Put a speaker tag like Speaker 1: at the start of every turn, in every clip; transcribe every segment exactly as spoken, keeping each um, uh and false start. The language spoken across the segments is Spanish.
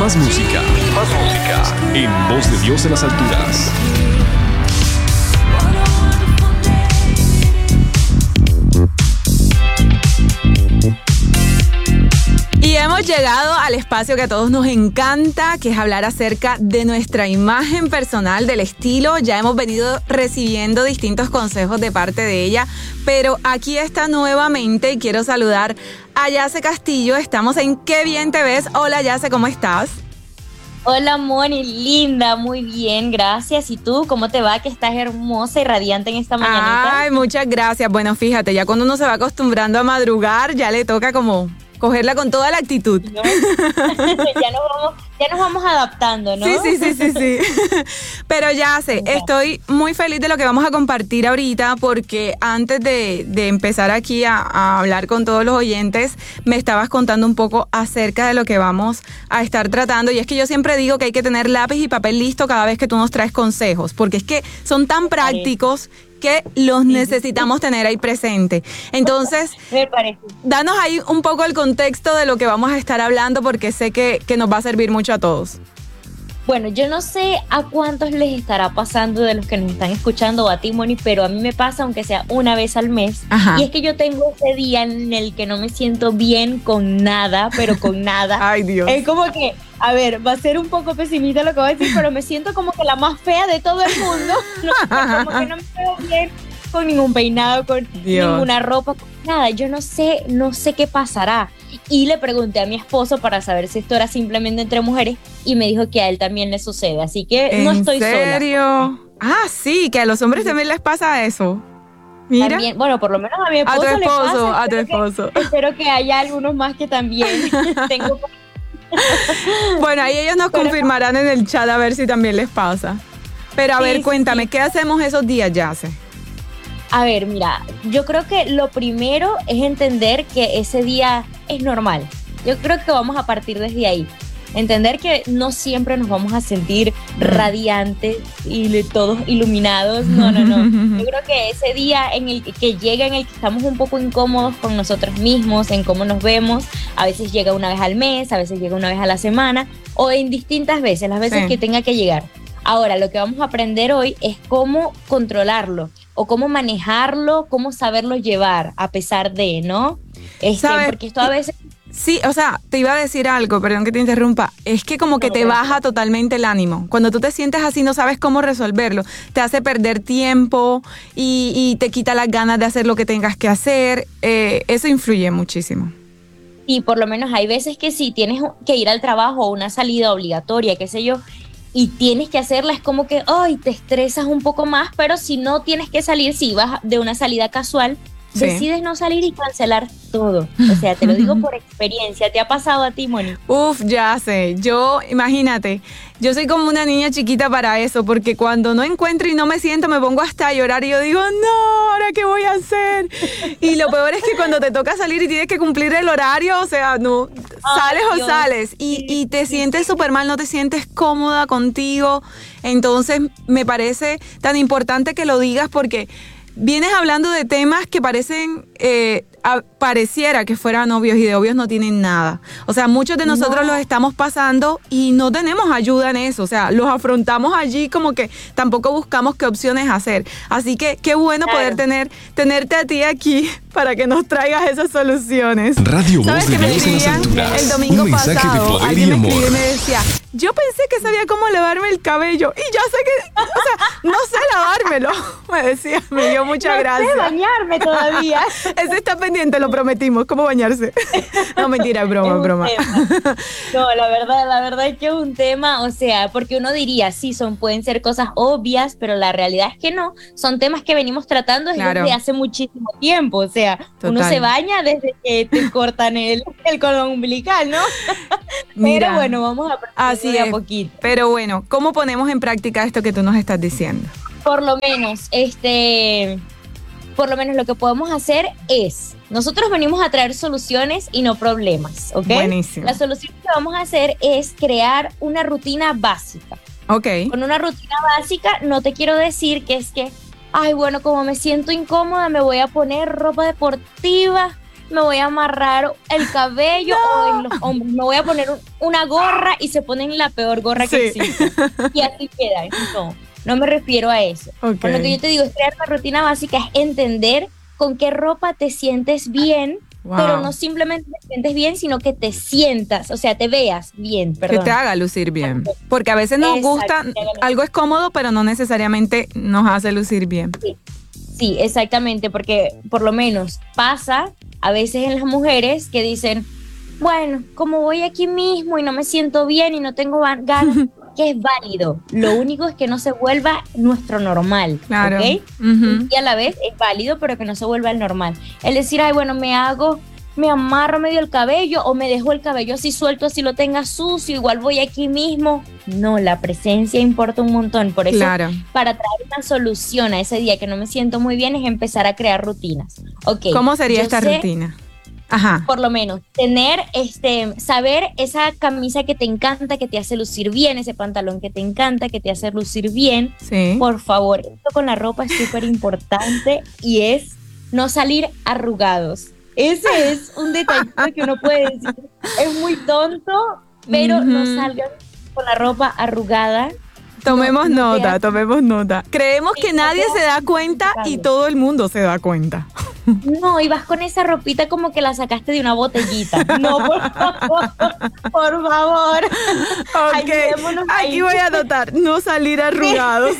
Speaker 1: Más música. Más música. En Voz de Dios en las alturas.
Speaker 2: Y hemos llegado al espacio que a todos nos encanta, que es hablar acerca de nuestra imagen personal, del estilo. Ya hemos venido recibiendo distintos consejos de parte de ella, pero aquí está nuevamente y quiero saludar a Yace Castillo. Estamos en Qué Bien Te Ves. Hola Yace, ¿cómo estás?
Speaker 3: Hola Moni, linda, muy bien, gracias. ¿Y tú, cómo te va? Que estás hermosa y radiante en esta mañanita.
Speaker 2: Ay, muchas gracias. Bueno, fíjate, ya cuando uno se va acostumbrando a madrugar, ya le toca como cogerla con toda la actitud.
Speaker 3: ¿No? ya, nos vamos, ya nos vamos adaptando, ¿no?
Speaker 2: Sí, sí, sí, sí, sí. Pero ya sé, estoy muy feliz de lo que vamos a compartir ahorita, porque antes de, de empezar aquí a, a hablar con todos los oyentes, me estabas contando un poco acerca de lo que vamos a estar tratando. Y es que yo siempre digo que hay que tener lápiz y papel listo cada vez que tú nos traes consejos, porque es que son tan prácticos que los necesitamos tener ahí presente. Entonces,
Speaker 3: me parece.
Speaker 2: Danos ahí un poco el contexto de lo que vamos a estar hablando, porque sé que, que nos va a servir mucho a todos.
Speaker 3: Bueno, yo no sé a cuántos les estará pasando de los que nos están escuchando o a ti, Moni, pero a mí me pasa aunque sea una vez al mes. Ajá. Y es que yo tengo ese día en el que no me siento bien con nada, pero con nada.
Speaker 2: Ay, Dios.
Speaker 3: Es como que, a ver, va a ser un poco pesimista lo que voy a decir, pero me siento como que la más fea de todo el mundo. No, como que no me veo bien con ningún peinado, con Dios. Ninguna ropa, con nada. Yo no sé, no sé qué pasará. Y le pregunté a mi esposo para saber si esto era simplemente entre mujeres y me dijo que a él también le sucede, así que no estoy sola.
Speaker 2: ¿En serio? Ah, sí, que a los hombres también les pasa eso. Mira.
Speaker 3: También, bueno, por lo menos a mi esposo,
Speaker 2: a tu esposo
Speaker 3: le pasa.
Speaker 2: A tu esposo.
Speaker 3: Que, espero que haya algunos más que también tengo.
Speaker 2: Bueno, ahí ellos nos Pero, confirmarán en el chat a ver si también les pasa. Pero a sí, ver, cuéntame, sí. ¿Qué hacemos esos días, Yace?
Speaker 3: A ver, mira, yo creo que lo primero es entender que ese día es normal. Yo creo que vamos a partir desde ahí. Entender que no siempre nos vamos a sentir radiantes y todos iluminados. No, no, no. Yo creo que ese día en el que llega, en el que estamos un poco incómodos con nosotros mismos, en cómo nos vemos, a veces llega una vez al mes, a veces llega una vez a la semana, o en distintas veces, las veces sí. que tenga que llegar. Ahora, lo que vamos a aprender hoy es cómo controlarlo, o cómo manejarlo, cómo saberlo llevar a pesar de, ¿no? Este, porque esto a veces...
Speaker 2: Sí, o sea, te iba a decir algo, perdón que te interrumpa, es que como que no, te baja totalmente el ánimo. Cuando tú te sientes así no sabes cómo resolverlo, te hace perder tiempo y, y te quita las ganas de hacer lo que tengas que hacer, eh, eso influye muchísimo.
Speaker 3: Y por lo menos hay veces que sí, tienes que ir al trabajo o una salida obligatoria, qué sé yo, y tienes que hacerla, es como que, ay, te estresas un poco más, pero si no tienes que salir, si vas de una salida casual, sí. decides no salir y cancelar todo. O sea, te lo digo por experiencia. ¿Te ha pasado a ti, Moni?
Speaker 2: Uf, ya sé. Yo, imagínate, yo soy como una niña chiquita para eso, porque cuando no encuentro y no me siento, me pongo hasta a llorar y yo digo, no, ¿ahora qué voy a hacer? Y lo peor es que cuando te toca salir y tienes que cumplir el horario, o sea, no, Ay, sales Dios. o sales y, y te sientes súper mal, no te sientes cómoda contigo. Entonces, me parece tan importante que lo digas porque vienes hablando de temas que parecen, eh, a, pareciera que fueran obvios y de obvios no tienen nada. O sea, muchos de nosotros no. los estamos pasando y no tenemos ayuda en eso. O sea, los afrontamos allí como que tampoco buscamos qué opciones hacer. Así que qué bueno claro. poder tener tenerte a ti aquí para que nos traigas esas soluciones.
Speaker 1: Radio
Speaker 2: ¿Sabes
Speaker 1: Voz
Speaker 2: que
Speaker 1: de
Speaker 2: me
Speaker 1: Dios en las
Speaker 2: escribían
Speaker 1: alturas?
Speaker 2: el domingo
Speaker 1: Un mensaje
Speaker 2: pasado?
Speaker 1: de poder
Speaker 2: Alguien
Speaker 1: y
Speaker 2: me
Speaker 1: amor.
Speaker 2: escribió y me decía, yo pensé que sabía cómo lavarme el cabello y ya sé que, o sea, no sé lavármelo. Me decía, me dio mucha
Speaker 3: no
Speaker 2: gracia.
Speaker 3: No sé bañarme todavía.
Speaker 2: Ese está pendiente, lo prometimos. ¿Cómo bañarse? No, mentira, es broma, es broma.
Speaker 3: Tema. No, la verdad, la verdad es que es un tema, o sea, porque uno diría, sí, son, pueden ser cosas obvias, pero la realidad es que no. Son temas que venimos tratando desde claro. hace muchísimo tiempo. O sea, Total. uno se baña desde que te cortan el, el cordón umbilical, ¿no?
Speaker 2: Mira,
Speaker 3: pero bueno, vamos a aprender de a poquito.
Speaker 2: Pero bueno, ¿cómo ponemos en práctica esto que tú nos estás diciendo?
Speaker 3: Por lo menos, este... Por lo menos lo que podemos hacer es, nosotros venimos a traer soluciones y no problemas, ¿ok?
Speaker 2: Buenísimo.
Speaker 3: La solución que vamos a hacer es crear una rutina básica.
Speaker 2: Ok.
Speaker 3: Con una rutina básica no te quiero decir que es que, ay, bueno, como me siento incómoda, me voy a poner ropa deportiva me voy a amarrar el cabello no. o en los hombros, me voy a poner un, una gorra y se ponen la peor gorra sí. que existe. Y así queda. No, no me refiero a eso. Okay. Por lo que yo te digo, es crear una rutina básica, es entender con qué ropa te sientes bien, wow. pero no simplemente te sientes bien, sino que te sientas, o sea, te veas bien, perdón.
Speaker 2: Que te haga lucir bien. Porque a veces nos Exacto, gusta, algo es cómodo, pero no necesariamente nos hace lucir bien.
Speaker 3: Sí. Sí, exactamente, porque por lo menos pasa a veces en las mujeres que dicen, bueno, como voy aquí mismo y no me siento bien y no tengo ganas, que es válido. Lo único es que no se vuelva nuestro normal,
Speaker 2: claro.
Speaker 3: ¿ok?
Speaker 2: Uh-huh.
Speaker 3: Y a la vez es válido, pero que no se vuelva el normal. El decir, ay, bueno, me hago, me amarro medio el cabello o me dejo el cabello así suelto, así lo tenga sucio, igual voy aquí mismo. No, la presencia importa un montón. Por eso,
Speaker 2: claro.
Speaker 3: para traer una solución a ese día que no me siento muy bien es empezar a crear rutinas. Okay,
Speaker 2: ¿cómo sería esta
Speaker 3: sé,
Speaker 2: rutina? Ajá.
Speaker 3: Por lo menos, tener, este, saber esa camisa que te encanta, que te hace lucir bien, ese pantalón que te encanta, que te hace lucir bien.
Speaker 2: Sí.
Speaker 3: Por favor, esto con la ropa es súper importante y es no salir arrugados. Ese es un detallito que uno puede decir, es muy tonto, pero uh-huh. no salgan con la ropa arrugada.
Speaker 2: Tomemos no, no nota, tomemos nota. Creemos sí, que nadie no se da cuenta arrugado. Y todo el mundo se da cuenta.
Speaker 3: No, y vas con esa ropita como que la sacaste de una botellita. No, por favor, por favor.
Speaker 2: Ok, aquí voy a anotar, no salir arrugados.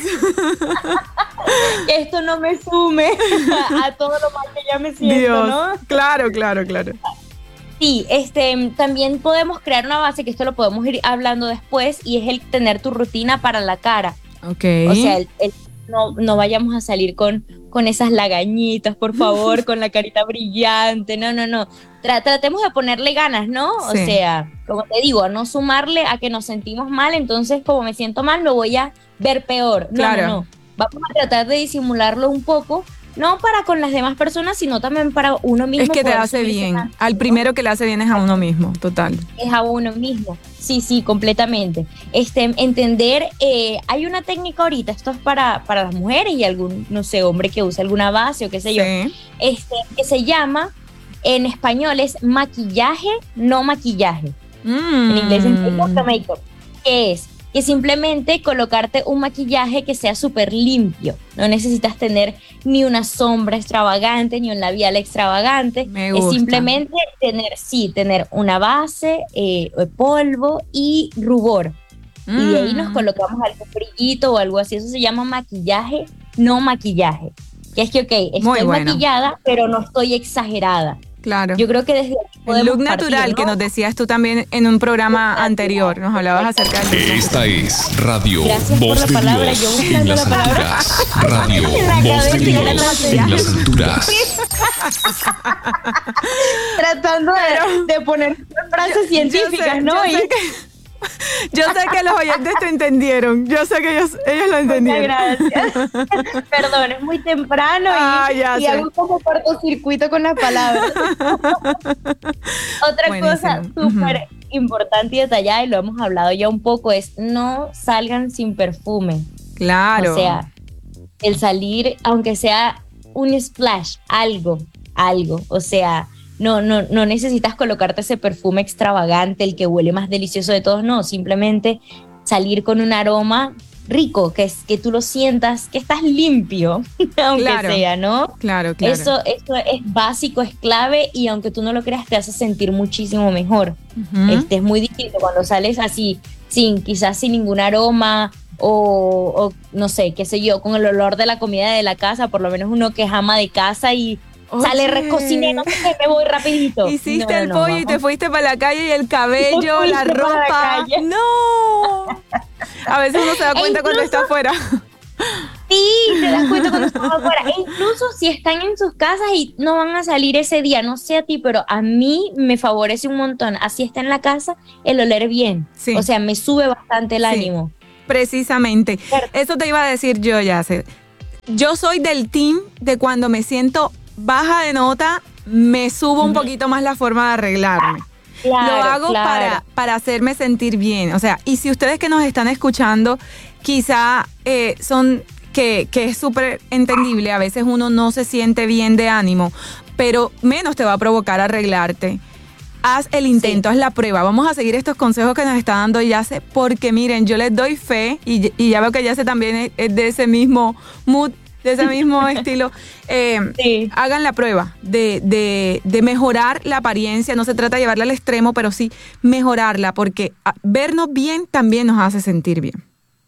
Speaker 3: Que esto no me sume a todo lo mal que ya me siento,
Speaker 2: Dios.
Speaker 3: ¿no?
Speaker 2: Claro, claro, claro.
Speaker 3: Sí, este, también podemos crear una base, que esto lo podemos ir hablando después, y es el tener tu rutina para la cara.
Speaker 2: Ok.
Speaker 3: O sea, el, el, no, no vayamos a salir con, con esas lagañitas, por favor, con la carita brillante, no, no, no. Tra- tratemos de ponerle ganas, ¿no? Sí. O sea, como te digo, no sumarle a que nos sentimos mal, entonces como me siento mal me voy a ver peor. No,
Speaker 2: claro.
Speaker 3: no, no. Vamos a tratar de disimularlo un poco, no para con las demás personas, sino también para uno mismo.
Speaker 2: Es que te hace bien. Tanto, al primero que le hace bien es a uno mismo, total.
Speaker 3: Es a uno mismo. Sí, sí, completamente. Este, entender, eh, hay una técnica ahorita, esto es para, para las mujeres y algún, no sé, hombre que usa alguna base o qué sé
Speaker 2: sí.
Speaker 3: yo, este, que se llama, en español es maquillaje, no maquillaje.
Speaker 2: Mm.
Speaker 3: En inglés es make-up, make-up. ¿Qué es? Que simplemente colocarte un maquillaje que sea súper limpio. No necesitas tener ni una sombra extravagante, ni un labial extravagante.
Speaker 2: Me gusta.
Speaker 3: Es simplemente tener, sí, tener una base, eh, polvo y rubor. Mm. Y de ahí nos colocamos algún brillito o algo así. Eso se llama maquillaje, no maquillaje. Que es que, ok, estoy bueno. maquillada, pero no estoy exagerada.
Speaker 2: Claro.
Speaker 3: Yo creo que desde
Speaker 2: el look natural, partir, ¿no? Que nos decías tú también en un programa anterior, nos hablabas acerca del look.
Speaker 1: Esta es Radio
Speaker 3: Gracias
Speaker 1: Voz de
Speaker 3: palabra,
Speaker 1: Dios en las alturas. Radio Voz de Dios en las alturas.
Speaker 3: Tratando de, de poner frases científicas,
Speaker 2: yo sé,
Speaker 3: ¿no?
Speaker 2: Yo sé, que, yo sé que los oyentes te entendieron. Yo sé que ellos, ellos lo entendieron.
Speaker 3: Muchas gracias. Perdón, es muy temprano y,
Speaker 2: ah, ya
Speaker 3: y hago como cortocircuito con las palabras. Otra Buenísimo. cosa súper uh-huh. importante y detallada, y lo hemos hablado ya un poco, es no salgan sin perfume.
Speaker 2: Claro.
Speaker 3: O sea, el salir, aunque sea un splash, algo, algo, o sea... No, no, no necesitas colocarte ese perfume extravagante, el que huele más delicioso de todos, no, simplemente salir con un aroma rico, que, es, que tú lo sientas, que estás limpio, aunque
Speaker 2: claro,
Speaker 3: sea, ¿no?
Speaker 2: Claro, claro.
Speaker 3: Eso, eso es básico, es clave, y aunque tú no lo creas, te hace sentir muchísimo mejor. Uh-huh. Este, es muy distinto cuando sales así, sin quizás sin ningún aroma, o, o no sé, qué sé yo, con el olor de la comida de la casa, por lo menos uno que es ama de casa y Oye. Sale recociné, no sé qué, me voy rapidito.
Speaker 2: Hiciste
Speaker 3: no,
Speaker 2: el
Speaker 3: no,
Speaker 2: pollo
Speaker 3: no,
Speaker 2: y te fuiste para la calle y el cabello, la ropa. La no. A veces uno se da cuenta incluso, cuando está afuera.
Speaker 3: Sí, te das cuenta cuando estás afuera. E incluso si están en sus casas y no van a salir ese día, no sé a ti, pero a mí me favorece un montón. Así está en la casa, el oler bien. Sí. O sea, me sube bastante el sí. ánimo.
Speaker 2: Precisamente. Claro. Eso te iba a decir yo, Yace. Yo soy del team de cuando me siento baja de nota, me subo uh-huh. un poquito más la forma de arreglarme.
Speaker 3: Claro,
Speaker 2: Lo hago
Speaker 3: claro.
Speaker 2: para, para hacerme sentir bien. O sea, y si ustedes que nos están escuchando, quizá eh, son que, que es súper entendible, a veces uno no se siente bien de ánimo, pero menos te va a provocar arreglarte. Haz el intento, sí. haz la prueba. Vamos a seguir estos consejos que nos está dando Yace, porque miren, yo les doy fe, y, y ya veo que Yace también es, es de ese mismo mood, de ese mismo estilo. Eh, sí. Hagan la prueba de, de, de mejorar la apariencia. No se trata de llevarla al extremo, pero sí mejorarla, porque vernos bien también nos hace sentir bien.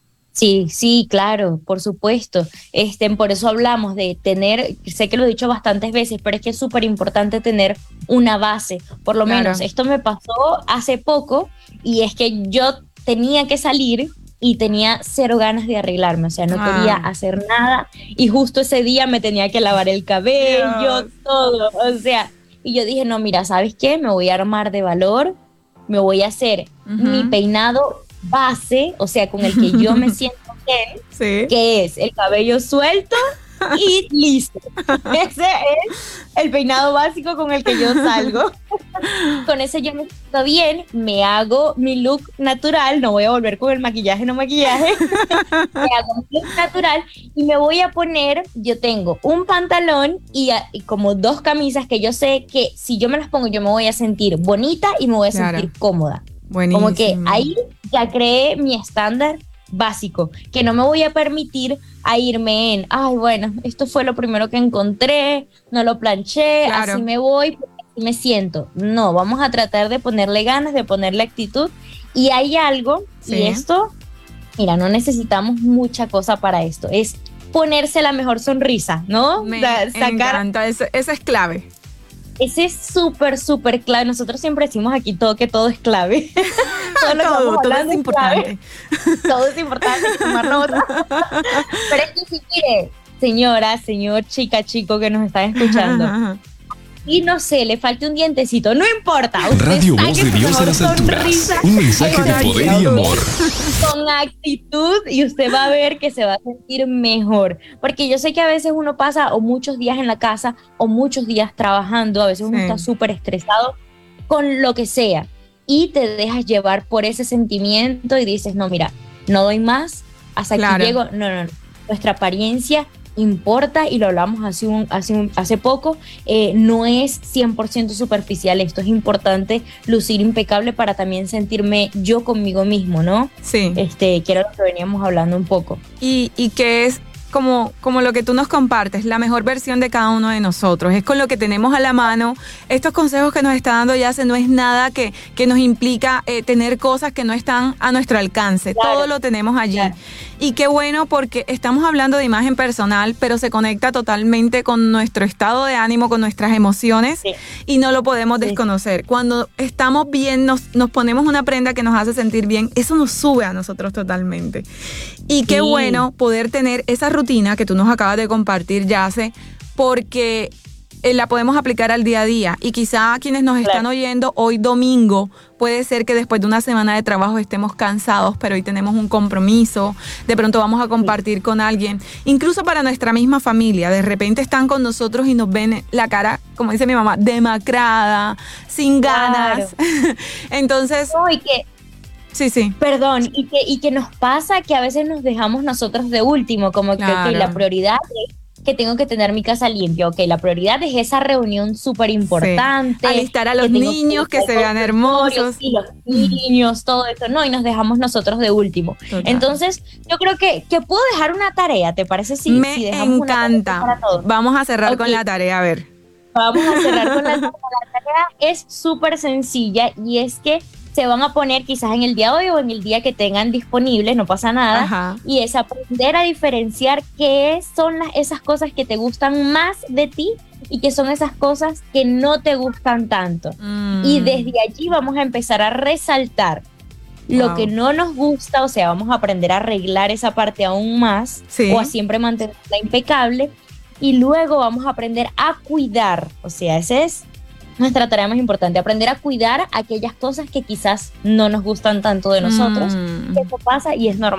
Speaker 3: Sí, sí, claro, por supuesto. Este, por eso hablamos de tener, sé que lo he dicho bastantes veces, pero es que es súper importante tener una base. Por lo claro. menos esto me pasó hace poco, y es que yo tenía que salir y tenía cero ganas de arreglarme, o sea, no ah. quería hacer nada, y justo ese día me tenía que lavar el cabello, Dios. todo, o sea, y yo dije, no, mira, ¿sabes qué? Me voy a armar de valor, me voy a hacer uh-huh. mi peinado base, o sea, con el que yo me siento bien, sí. que es el cabello suelto y listo. Ese es el peinado básico con el que yo salgo. Con ese yo me siento bien, me hago mi look natural, no voy a volver con el maquillaje, no maquillaje, me hago mi look natural y me voy a poner, yo tengo un pantalón y, a, y como dos camisas que yo sé que si yo me las pongo yo me voy a sentir bonita y me voy a sentir claro. cómoda. Buenísimo. Como que ahí ya creé mi estándar básico, que no me voy a permitir a irme en, ay, bueno, esto fue lo primero que encontré, no lo planché, claro. así me voy, así me siento. No, vamos a tratar de ponerle ganas, de ponerle actitud, y hay algo, sí. y esto, mira, no necesitamos mucha cosa para esto, es ponerse la mejor sonrisa, ¿no?
Speaker 2: Me da, sacar... encanta, eso, eso es clave.
Speaker 3: Ese es súper, súper clave. Nosotros siempre decimos aquí todo que todo es clave. todo,
Speaker 2: todo, todo es importante.
Speaker 3: Clave. Todo es importante, tomar nota. Pero es que si mire, señora, señor, chica, chico que nos están escuchando, y no sé, le falta un dientecito, no importa.
Speaker 1: Radio Voz de Dios en las alturas. Un mensaje de poder y amor.
Speaker 3: Con actitud, y usted va a ver que se va a sentir mejor. Porque yo sé que a veces uno pasa o muchos días en la casa o muchos días trabajando, a veces uno sí. está súper estresado con lo que sea, y te dejas llevar por ese sentimiento y dices, no, mira, no doy más, hasta claro. aquí llego. No, no, no. Nuestra apariencia importa, y lo hablamos hace, un, hace, un, hace poco, eh, no es cien por ciento superficial, esto es importante lucir impecable para también sentirme yo conmigo mismo, ¿no?
Speaker 2: Sí.
Speaker 3: Este, que era lo que veníamos hablando un poco.
Speaker 2: Y, y que es como, como lo que tú nos compartes, la mejor versión de cada uno de nosotros, es con lo que tenemos a la mano. Estos consejos que nos está dando Yace no es nada que, que nos implica eh, tener cosas que no están a nuestro alcance, claro. todo lo tenemos allí. Claro. Y qué bueno, porque estamos hablando de imagen personal, pero se conecta totalmente con nuestro estado de ánimo, con nuestras emociones, sí. y no lo podemos sí. desconocer. Cuando estamos bien, nos, nos ponemos una prenda que nos hace sentir bien, eso nos sube a nosotros totalmente. Y qué sí. bueno poder tener esa rutina que tú nos acabas de compartir, Yace, porque eh, la podemos aplicar al día a día. Y quizá quienes nos claro. están oyendo hoy domingo, puede ser que después de una semana de trabajo estemos cansados, pero hoy tenemos un compromiso, de pronto vamos a compartir sí. con alguien, incluso para nuestra misma familia, de repente están con nosotros y nos ven la cara, como dice mi mamá, demacrada, sin ganas. Claro. Entonces...
Speaker 3: No, y que
Speaker 2: Sí, sí.
Speaker 3: Perdón, y que, y que nos pasa que a veces nos dejamos nosotros de último, como que claro. okay, la prioridad es que tengo que tener mi casa limpia, ok, la prioridad es esa reunión súper importante.
Speaker 2: Sí. Alistar a los niños que, que se vean hermosos.
Speaker 3: Y los niños, todo eso, no, y nos dejamos nosotros de último. Total. Entonces, yo creo que, que puedo dejar una tarea, ¿te parece? Si,
Speaker 2: Me
Speaker 3: si dejamos
Speaker 2: encanta.
Speaker 3: Una tarea para todos.
Speaker 2: Vamos a cerrar okay. con la tarea, a ver.
Speaker 3: Vamos a cerrar con la tarea. La tarea es súper sencilla, y es que se van a poner quizás en el día de hoy o en el día que tengan disponibles, no pasa nada. Ajá. Y es aprender a diferenciar qué son las, esas cosas que te gustan más de ti y qué son esas cosas que no te gustan tanto. Mm. Y desde allí vamos a empezar a resaltar wow. lo que no nos gusta, o sea, vamos a aprender a arreglar esa parte aún más, sí. o a siempre mantenerla impecable, y luego vamos a aprender a cuidar, o sea, ese es nuestra tarea más importante, aprender a cuidar aquellas cosas que quizás no nos gustan tanto de nosotros. Mm. Eso pasa y es normal.